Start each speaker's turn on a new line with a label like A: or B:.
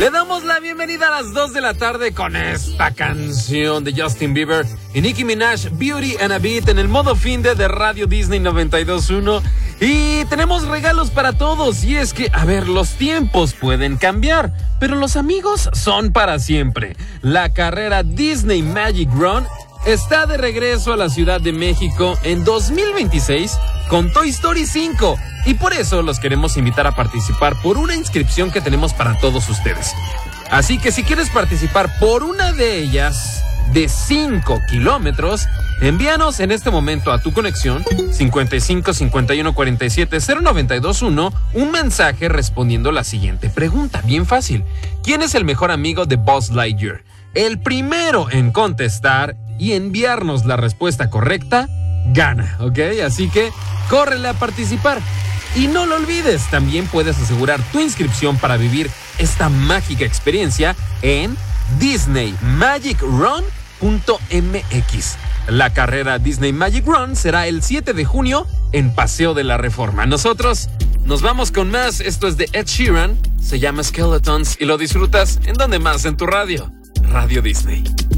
A: Le damos la bienvenida a las 2 de la tarde con esta canción de Justin Bieber y Nicki Minaj, Beauty and a Beat, en el modo fin de Radio Disney 92.1. Y tenemos regalos para todos. Y es que, a ver, los tiempos pueden cambiar, pero los amigos son para siempre. La carrera Disney Magic Run está de regreso a la Ciudad de México en 2026 con Toy Story 5. Y por eso los queremos invitar a participar por una inscripción que tenemos para todos ustedes. Así que si quieres participar por una de ellas de 5 kilómetros, envíanos en este momento a tu conexión 55 51 47 0921 un mensaje respondiendo la siguiente pregunta, bien fácil. ¿Quién es el mejor amigo de Buzz Lightyear? El primero en contestar y enviarnos la respuesta correcta gana, ¿ok? Así que córrele a participar. Y no lo olvides, también puedes asegurar tu inscripción para vivir esta mágica experiencia en disneymagicrun.mx. La carrera Disney Magic Run será el 7 de junio en Paseo de la Reforma. Nosotros nos vamos con más. Esto es de Ed Sheeran, se llama Skeletons y lo disfrutas en donde más, en tu radio, Radio Disney.